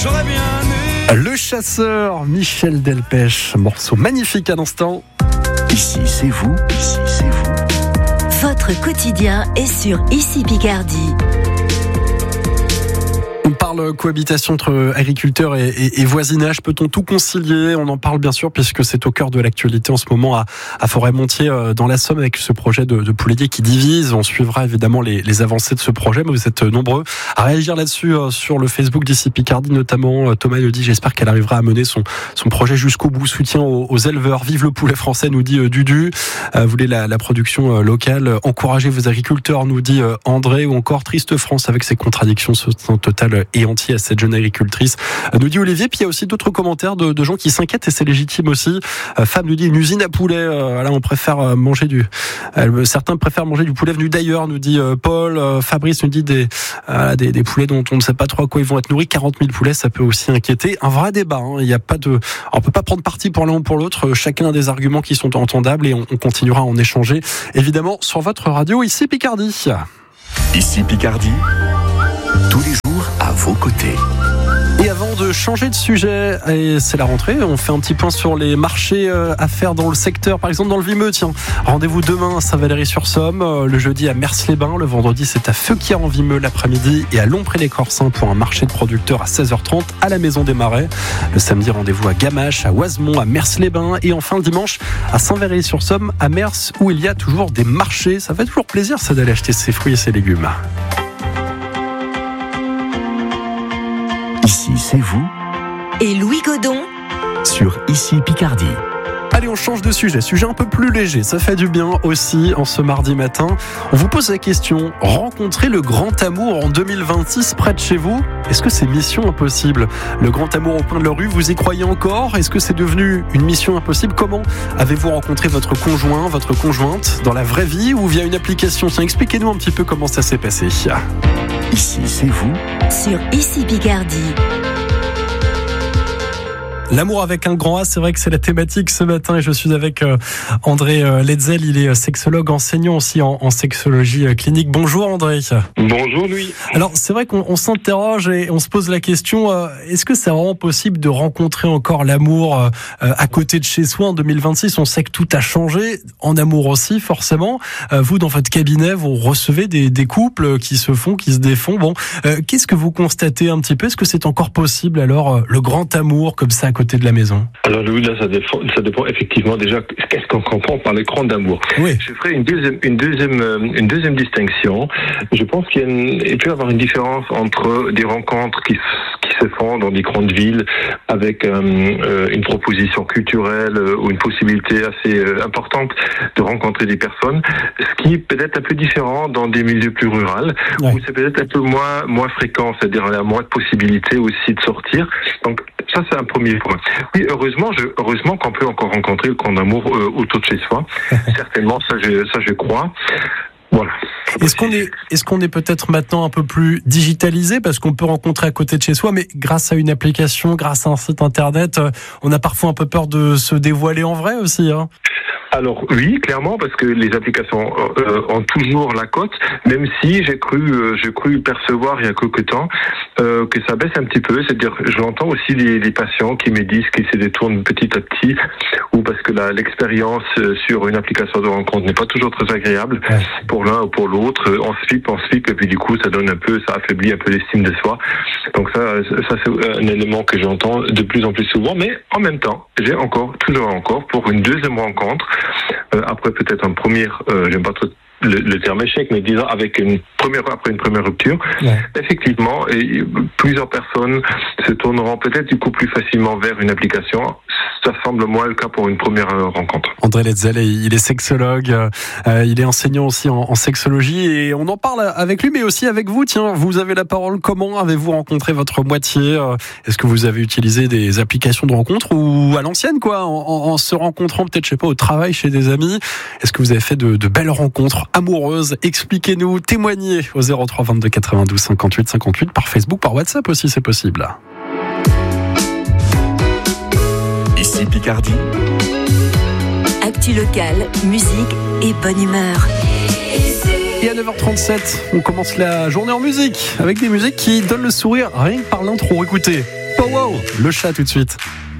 j'aurais bien aimé. Le chasseur, Michel Delpech, morceau magnifique à l'instant. Ici c'est vous, ici c'est vous. Votre quotidien est sur Ici Picardie. On parle cohabitation entre agriculteurs et voisinage. Peut-on tout concilier ? On en parle bien sûr puisque c'est au cœur de l'actualité en ce moment à Forêt-Montier dans la Somme avec ce projet de poulailler qui divise. On suivra évidemment les avancées de ce projet, mais vous êtes nombreux à réagir là-dessus sur le Facebook d'Ici Picardie, notamment Thomas nous dit j'espère qu'elle arrivera à mener son projet jusqu'au bout. Soutien aux éleveurs. Vive le poulet français, nous dit Dudu. Voulez la production locale. Encouragez vos agriculteurs, nous dit André. Ou encore Triste France avec ses contradictions totales et entier à cette jeune agricultrice, nous dit Olivier. Puis il y a aussi d'autres commentaires de gens qui s'inquiètent et c'est légitime aussi. Femme nous dit une usine à poulet, là on préfère manger certains préfèrent manger du poulet venu d'ailleurs, nous dit Paul. Fabrice nous dit des poulets dont on ne sait pas trop à quoi ils vont être nourris. 40 000 poulets, ça peut aussi inquiéter. Un vrai débat, hein. Il y a pas de, on peut pas prendre parti pour l'un ou pour l'autre. Chacun a des arguments qui sont entendables et on continuera à en échanger évidemment sur votre radio Ici Picardie. Ici Picardie, tous les jours à vos côtés. Et avant de changer de sujet, et c'est la rentrée, on fait un petit point sur les marchés à faire dans le secteur, par exemple dans le Vimeux. Tiens, rendez-vous demain à Saint-Valery-sur-Somme, le jeudi à Mers-les-Bains, le vendredi c'est à Feuquières en Vimeux l'après-midi et à Lompré-les-Corsins pour un marché de producteurs à 16h30 à la Maison des Marais. Le samedi, rendez-vous à Gamache, à Oisemont, à Mers-les-Bains et enfin le dimanche à Saint-Valery-sur-Somme, à Mers, où il y a toujours des marchés. Ça fait toujours plaisir ça d'aller acheter ses fruits et ses légumes. Ici c'est vous Et Louis Godon sur Ici Picardie. Allez, on change de sujet un peu plus léger, ça fait du bien aussi en ce mardi matin. On vous pose la question, rencontrer le grand amour en 2026 près de chez vous, est-ce que c'est mission impossible ? Le grand amour au coin de la rue, vous y croyez encore ? Est-ce que c'est devenu une mission impossible ? Comment avez-vous rencontré votre conjoint, votre conjointe, dans la vraie vie ou via une application ? Tiens, expliquez-nous un petit peu comment ça s'est passé. Ici c'est vous sur Ici Picardie. L'amour avec un grand A, c'est vrai que c'est la thématique ce matin et je suis avec André Letzel, il est sexologue, enseignant aussi en sexologie clinique. Bonjour André. Bonjour Louis. Alors c'est vrai qu'on s'interroge et on se pose la question, est-ce que c'est vraiment possible de rencontrer encore l'amour à côté de chez soi en 2026 ? On sait que tout a changé, en amour aussi forcément. Vous dans votre cabinet, vous recevez des couples qui se font, qui se défont. Bon, qu'est-ce que vous constatez un petit peu ? Est-ce que c'est encore possible alors le grand amour comme ça à côté de la maison ? Alors Louis, là, ça dépend effectivement déjà qu'est-ce qu'on comprend par l'écran d'amour. Oui. Je ferai une deuxième distinction. Je pense il peut y avoir une différence entre des rencontres qui se font dans des grandes villes avec une proposition culturelle ou une possibilité assez importante de rencontrer des personnes, ce qui est peut-être un peu différent dans des milieux plus ruraux, où c'est peut-être un peu moins fréquent, c'est-à-dire il y a moins de possibilités aussi de sortir. Donc ça, c'est un premier point. Oui, heureusement qu'on peut encore rencontrer le grand amour autour de chez soi. Certainement, ça je crois. Voilà. Est-ce qu'on est peut-être maintenant un peu plus digitalisé parce qu'on peut rencontrer à côté de chez soi, mais grâce à une application, grâce à un site internet, on a parfois un peu peur de se dévoiler en vrai aussi, hein ? Alors oui, clairement, parce que les applications ont toujours la cote, même si j'ai cru percevoir il y a quelque temps que ça baisse un petit peu. C'est-à-dire, j'entends aussi les patients qui me disent qu'ils se détournent petit à petit, ou parce que l'expérience sur une application de rencontre n'est pas toujours très agréable pour l'un ou pour l'autre. On swipe, et puis du coup, ça affaiblit un peu l'estime de soi. Donc ça c'est un élément que j'entends de plus en plus souvent, mais en même temps, j'ai toujours encore, pour une deuxième rencontre, après peut-être un premier, j'aime pas trop le terme échec, mais disons après une première rupture, effectivement, plusieurs personnes se tourneront peut-être du coup plus facilement vers une application. Ça semble moins le cas pour une première rencontre. André Letzel, il est sexologue, il est enseignant aussi en sexologie et on en parle avec lui, mais aussi avec vous. Tiens, vous avez la parole. Comment avez-vous rencontré votre moitié ? Est-ce que vous avez utilisé des applications de rencontre ou à l'ancienne, quoi, en se rencontrant peut-être, je sais pas, au travail, chez des amis ? Est-ce que vous avez fait de belles rencontres amoureuses ? Expliquez-nous, témoignez au 03 22 92 58 58 par Facebook, par WhatsApp aussi, c'est possible. Ici Picardie. Actu locale, musique et bonne humeur. Et à 9h37, on commence la journée en musique avec des musiques qui donnent le sourire rien que par l'intro. Écoutez. Oh wow, le chat tout de suite.